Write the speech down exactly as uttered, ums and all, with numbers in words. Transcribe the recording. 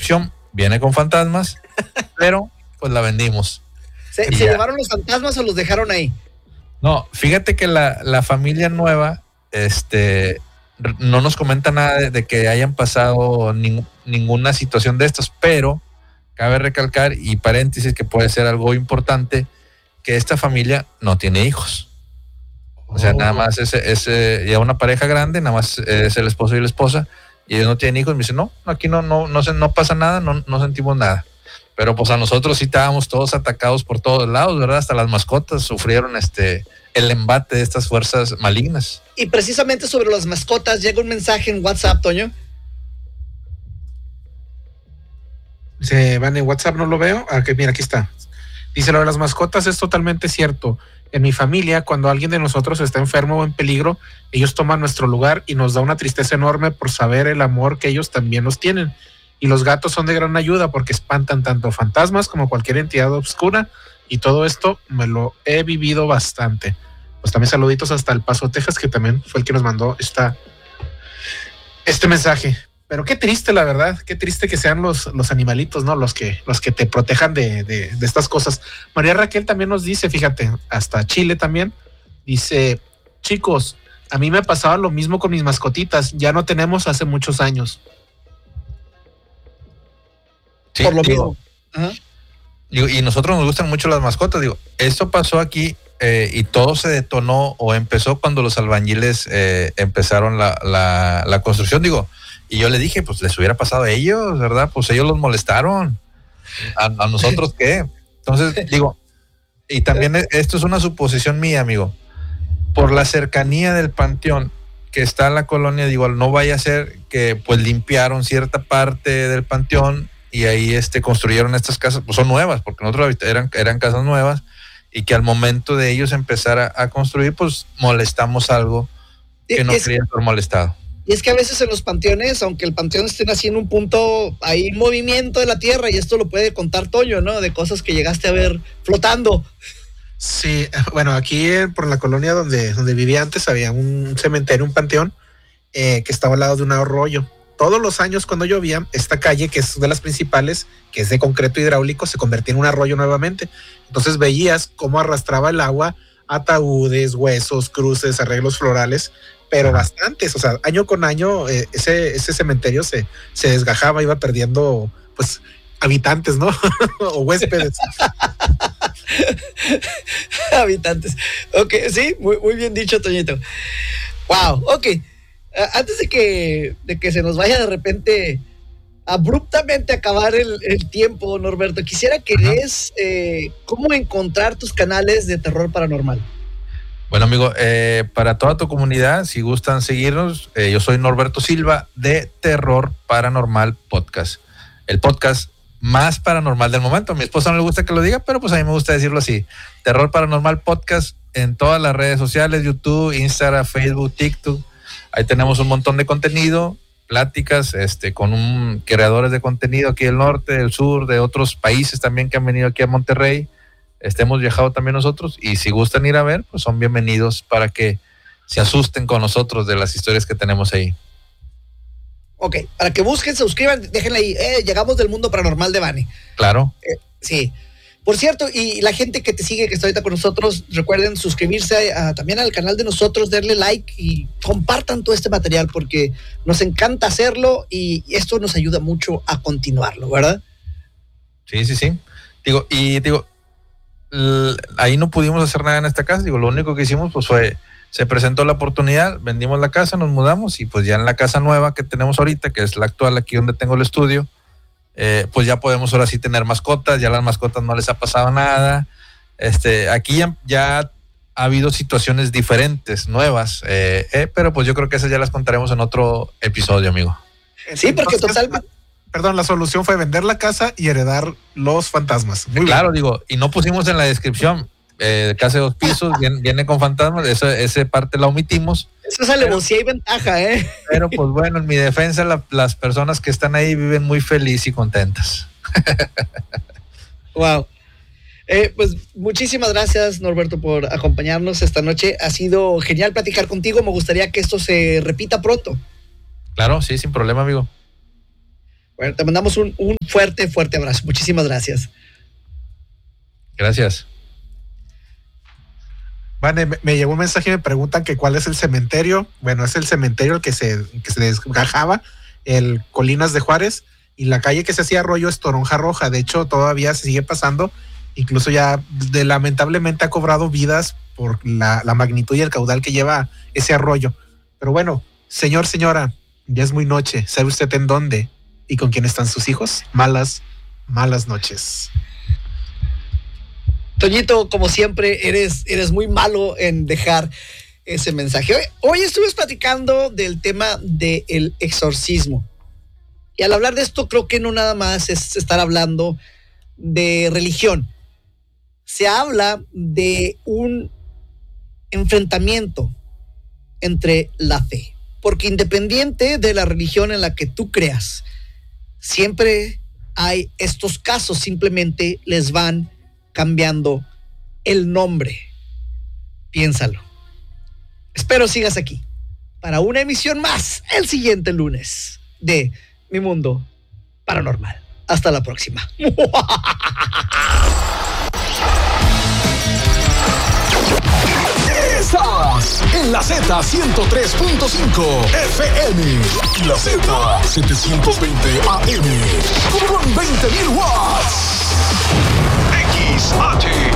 descripción viene con fantasmas, pero pues la vendimos. ¿Se, ¿se llevaron los fantasmas o los dejaron ahí? No, fíjate que la, la familia nueva, este, no nos comenta nada de, de que hayan pasado ning, ninguna situación de estas, pero cabe recalcar, y paréntesis que puede ser algo importante, que esta familia no tiene hijos. O sea, oh. nada más es, es, es ya una pareja grande, nada más es el esposo y la esposa, y ellos no tienen hijos. Me dicen, no, aquí no, no, no, no pasa nada, no, no sentimos nada. Pero pues a nosotros sí estábamos todos atacados por todos lados, ¿verdad? Hasta las mascotas sufrieron este el embate de estas fuerzas malignas. Y precisamente sobre las mascotas, llega un mensaje en WhatsApp, Toño. Se van en WhatsApp, no lo veo. Ah, que mira, aquí está. Dice, lo de las mascotas es totalmente cierto. En mi familia, cuando alguien de nosotros está enfermo o en peligro, ellos toman nuestro lugar y nos da una tristeza enorme por saber el amor que ellos también nos tienen. Y los gatos son de gran ayuda porque espantan tanto fantasmas como cualquier entidad oscura, y todo esto me lo he vivido bastante. Pues también saluditos hasta El Paso, Texas, que también fue el que nos mandó esta, este mensaje. Pero qué triste, la verdad, qué triste que sean los, los animalitos, ¿no? Los que, los que te protejan de, de, de estas cosas. María Raquel también nos dice, fíjate, hasta Chile también, dice, chicos, a mí me pasaba lo mismo con mis mascotitas, ya no tenemos hace muchos años. Sí, por lo digo, mismo. Digo, y nosotros nos gustan mucho las mascotas. Digo, esto pasó aquí eh, y todo se detonó o empezó cuando los albañiles eh, empezaron la, la, la construcción. Digo, y yo le dije, pues les hubiera pasado a ellos, ¿verdad? Pues ellos los molestaron. ¿A, a nosotros qué? Entonces, digo, y también esto es una suposición mía, amigo. Por la cercanía del panteón que está en la colonia, digo, no vaya a ser que pues limpiaron cierta parte del panteón y ahí este, construyeron estas casas, pues son nuevas, porque nosotros eran, eran casas nuevas, y que al momento de ellos empezar a, a construir, pues molestamos algo que no quería ser molestado. Y es que a veces en los panteones, aunque el panteón esté así en un punto, hay movimiento de la tierra, y esto lo puede contar Toño, ¿no? De cosas que llegaste a ver flotando. Sí, bueno, aquí por la colonia donde, donde vivía antes había un cementerio, un panteón, eh, que estaba al lado de un arroyo. Todos los años cuando llovía, esta calle, que es de las principales, que es de concreto hidráulico, se convertía en un arroyo nuevamente. Entonces veías cómo arrastraba el agua ataúdes, huesos, cruces, arreglos florales, pero Ajá. bastantes. O sea, año con año eh, ese, ese cementerio se, se desgajaba, iba perdiendo pues habitantes, ¿no? O huéspedes. Habitantes. Ok, sí, muy, muy bien dicho, Toñito. Wow, ok. Antes de que, de que se nos vaya de repente abruptamente acabar el, el tiempo, Norberto, quisiera que des eh, cómo encontrar tus canales de terror paranormal. Bueno, amigo, eh, para toda tu comunidad, si gustan seguirnos, eh, yo soy Norberto Silva de Terror Paranormal Podcast, el podcast más paranormal del momento. A mi esposa no le gusta que lo diga, pero pues a mí me gusta decirlo así. Terror Paranormal Podcast en todas las redes sociales, YouTube, Instagram, Facebook, TikTok. Ahí tenemos un montón de contenido, pláticas este, con un, creadores de contenido aquí del norte, del sur, de otros países también que han venido aquí a Monterrey. Este, hemos viajado también nosotros, y si gustan ir a ver, pues son bienvenidos para que se asusten con nosotros de las historias que tenemos ahí. Ok, para que busquen, se suscriban, déjenle ahí, eh, llegamos del mundo paranormal de Vane. Claro. Eh, sí. Por cierto, y la gente que te sigue, que está ahorita con nosotros, recuerden suscribirse a, a, también al canal de nosotros, darle like y compartan todo este material, porque nos encanta hacerlo y esto nos ayuda mucho a continuarlo, ¿verdad? Sí, sí, sí. Digo, y digo, l- ahí no pudimos hacer nada en esta casa. Digo, lo único que hicimos pues fue, se presentó la oportunidad, vendimos la casa, nos mudamos, y pues ya en la casa nueva que tenemos ahorita, que es la actual, aquí donde tengo el estudio, Eh, pues ya podemos ahora sí tener mascotas. Ya las mascotas no les ha pasado nada. Este, aquí ya, ya ha habido situaciones diferentes, nuevas, eh, eh, pero pues yo creo que esas ya las contaremos en otro episodio, amigo. Sí, porque totalmente. Perdón, la solución fue vender la casa y heredar los fantasmas. Muy claro, bien. digo, y no pusimos en la descripción, eh, casa de dos pisos, viene, viene con fantasmas, esa, esa parte la omitimos. Eso es alevosía y ventaja, ¿eh? Pero pues bueno, en mi defensa, la, las personas que están ahí viven muy felices y contentas. Wow. Eh, pues muchísimas gracias, Norberto, por acompañarnos esta noche. Ha sido genial platicar contigo. Me gustaría que esto se repita pronto. Claro, sí, sin problema, amigo. Bueno, te mandamos un, un fuerte, fuerte abrazo. Muchísimas gracias. Gracias. Vale, me, me llegó un mensaje y me preguntan que cuál es el cementerio. Bueno, es el cementerio el que se, que se desgajaba, el Colinas de Juárez, y la calle que se hacía arroyo es Toronja Roja. De hecho, todavía se sigue pasando. Incluso ya de, lamentablemente ha cobrado vidas por la, la magnitud y el caudal que lleva ese arroyo. Pero bueno, señor, señora, ya es muy noche. ¿Sabe usted en dónde y con quién están sus hijos? Malas, malas noches. Toñito, como siempre, eres, eres muy malo en dejar ese mensaje. Hoy, hoy estuvimos platicando del tema del exorcismo. Y al hablar de esto, creo que no nada más es estar hablando de religión. Se habla de un enfrentamiento entre la fe. Porque independiente de la religión en la que tú creas, siempre hay estos casos, simplemente les van cambiando el nombre. Piénsalo. Espero sigas aquí para una emisión más el siguiente lunes de Mi Mundo Paranormal. Hasta la próxima. Estás en la Z ciento tres punto cinco F M, la Z setecientos veinte A M, con veinte mil watts. X H